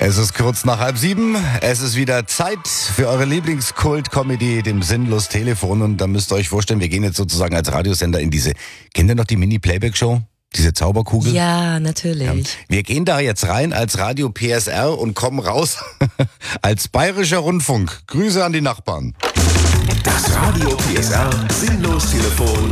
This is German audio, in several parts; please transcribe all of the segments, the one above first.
Es ist kurz nach 6:30. Es ist wieder Zeit für eure Lieblingskult-Comedy, dem Sinnlos-Telefon. Und da müsst ihr euch vorstellen, wir gehen jetzt sozusagen als Radiosender in diese, kennt ihr noch die Mini-Playback-Show? Diese Zauberkugel? Ja, natürlich. Ja. Wir gehen da jetzt rein als Radio PSR und kommen raus als Bayerischer Rundfunk. Grüße an die Nachbarn. Das Radio PSR Sinnlos-Telefon.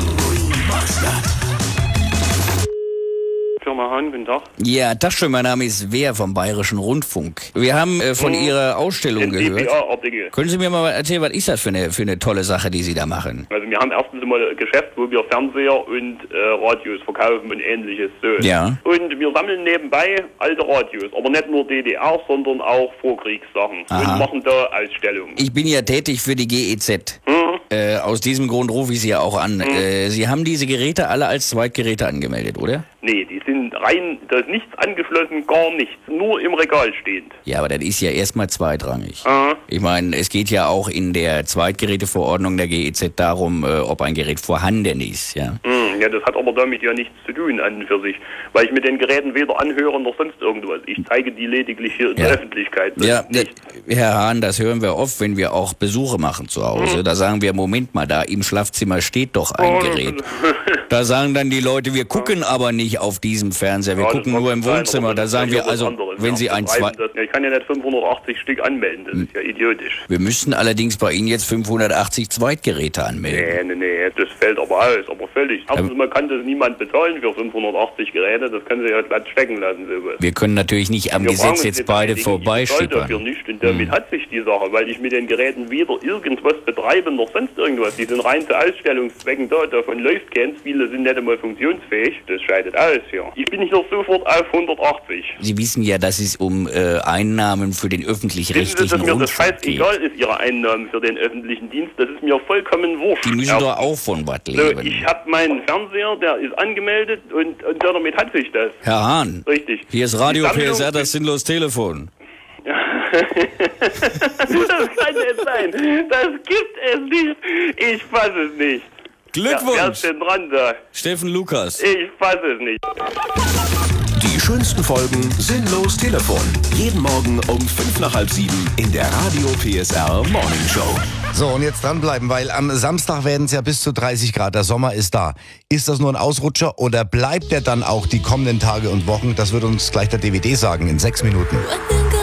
Firma Hahn, guten Tag. Ja, Tag, mein Name ist Wehr vom Bayerischen Rundfunk. Wir haben von Ihrer Ausstellung gehört. NDPA-Artikel. Können Sie mir mal erzählen, was ist das für eine tolle Sache, die Sie da machen? Also wir haben erstens mal ein Geschäft, wo wir Fernseher und Radios verkaufen und ähnliches so. Ja. Und wir sammeln nebenbei alte Radios, aber nicht nur DDR, sondern auch Vorkriegssachen. Aha. Und machen da Ausstellungen. Ich bin ja tätig für die GEZ. Aus diesem Grund rufe ich Sie ja auch an. Sie haben diese Geräte alle als Zweitgeräte angemeldet, oder? Nee, die sind rein, da ist nichts angeschlossen, gar nichts. Nur im Regal stehend. Ja, aber das ist ja erstmal zweitrangig. Aha. Ich meine, es geht ja auch in der Zweitgeräteverordnung der GEZ darum, ob ein Gerät vorhanden ist, ja. Ja, das hat aber damit ja nichts zu tun an und für sich. Weil ich mit den Geräten weder anhöre noch sonst irgendwas. Ich zeige die lediglich hier in der Öffentlichkeit. Ja, Herr Hahn, das hören wir oft, wenn wir auch Besuche machen zu Hause. Da sagen wir, Moment mal, da im Schlafzimmer steht doch ein Gerät. Da sagen dann die Leute, wir gucken aber nicht auf diesem Fernseher, wir gucken nur im Wohnzimmer. Da sagen wir also, wenn Sie ein Ich kann ja nicht 580 Stück anmelden, das ist ja idiotisch. Wir müssten allerdings bei Ihnen jetzt 580 Zweitgeräte anmelden. Nee, das fällt aber aus, aber völlig. Erstens mal kann das niemand bezahlen für 580 Geräte, das können Sie ja glatt stecken lassen. Sowas. Wir können natürlich nicht am Gesetz jetzt beide vorbeischippern. Dafür nicht und damit hat sich die Sache, weil ich mit den Geräten weder irgendwas betreibe noch sonst irgendwas. Die sind rein zu Ausstellungszwecken da, davon läuft keins, viele sind nicht einmal funktionsfähig, das scheidet aus, ja. Ich bin hier sofort auf 180. Sie wissen ja, dass es um Einnahmen für den öffentlich-rechtlichen Rundfunk geht. Dass mir das geht. scheißegal ist, Ihre Einnahmen für den öffentlichen Dienst, das ist mir vollkommen wurscht. Die müssen doch auch von was leben. So, ich habe meinen Fernseher, der ist angemeldet und damit hat sich das. Herr Hahn, Richtig. hier ist Radio Die Sammlung- PSR, das Sinnlos-Telefon. Das kann nicht sein. Das gibt es nicht. Ich fass es nicht. Ja, wer ist denn dran da? Steffen Lukas. Ich fass es nicht. Die schönsten Folgen Sinnlos Telefon. Jeden Morgen um 6:55 in der Radio PSR Morning Show. So, und jetzt dranbleiben, weil am Samstag werden es ja bis zu 30 Grad. Der Sommer ist da. Ist das nur ein Ausrutscher oder bleibt der dann auch die kommenden Tage und Wochen? Das wird uns gleich der DVD sagen in 6 Minuten.